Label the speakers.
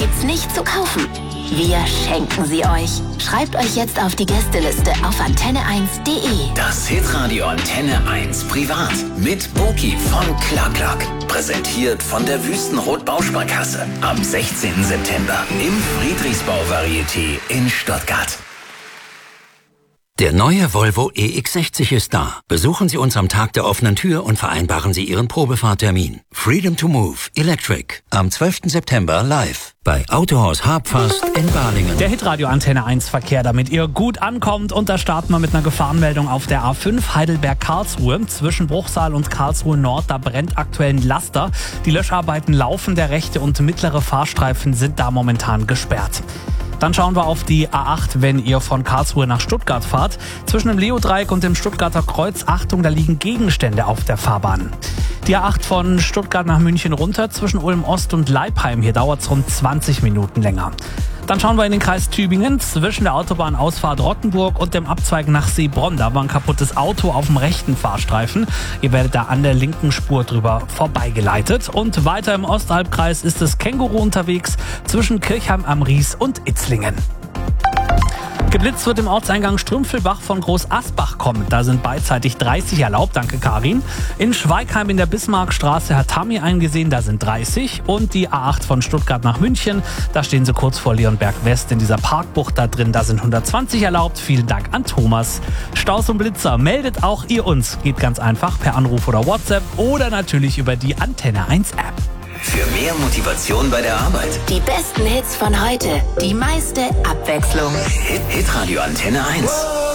Speaker 1: gibt's nicht zu kaufen. Wir schenken sie euch. Schreibt euch jetzt auf die Gästeliste auf antenne1.de.
Speaker 2: Das Hitradio Antenne 1 Privat mit Boki von Clark. Präsentiert von der Wüstenrot-Bausparkasse. Am 16. September im Friedrichsbau-Varieté in Stuttgart.
Speaker 3: Der neue Volvo EX60 ist da. Besuchen Sie uns am Tag der offenen Tür und vereinbaren Sie Ihren Probefahrtermin. Freedom to Move Electric. Am 12. September live bei Autohaus Habfast in Balingen.
Speaker 4: Der Hitradio Antenne 1 Verkehr, damit ihr gut ankommt. Und da starten wir mit einer Gefahrenmeldung auf der A5 Heidelberg-Karlsruhe. Zwischen Bruchsal und Karlsruhe Nord, da brennt aktuell ein Laster. Die Löscharbeiten laufen, der rechte und mittlere Fahrstreifen sind da momentan gesperrt. Dann schauen wir auf die A8, wenn ihr von Karlsruhe nach Stuttgart fahrt. Zwischen dem Leodreieck und dem Stuttgarter Kreuz, Achtung, da liegen Gegenstände auf der Fahrbahn. Die A8 von Stuttgart nach München runter, zwischen Ulm Ost und Leipheim. Hier dauert es rund 20 Minuten länger. Dann schauen wir in den Kreis Tübingen, zwischen der Autobahnausfahrt Rottenburg und dem Abzweig nach Seebronn. Da war ein kaputtes Auto auf dem rechten Fahrstreifen. Ihr werdet da an der linken Spur drüber vorbeigeleitet. Und weiter im Osthalbkreis ist das Känguru unterwegs zwischen Kirchheim am Ries und Itzlingen. Geblitzt wird im Ortseingang Strümpfelbach von Groß Asbach kommen. Da sind beidseitig 30 erlaubt, danke Karin. In Schweigheim in der Bismarckstraße hat Tami eingesehen, da sind 30. Und die A8 von Stuttgart nach München, da stehen sie kurz vor Leonberg West in dieser Parkbucht da drin. Da sind 120 erlaubt. Vielen Dank an Thomas. Staus und Blitzer, meldet auch ihr uns. Geht ganz einfach per Anruf oder WhatsApp oder natürlich über die Antenne 1 App.
Speaker 2: Für mehr Motivation bei der Arbeit.
Speaker 1: Die besten Hits von heute. Die meiste Abwechslung.
Speaker 2: Hitradio Antenne 1.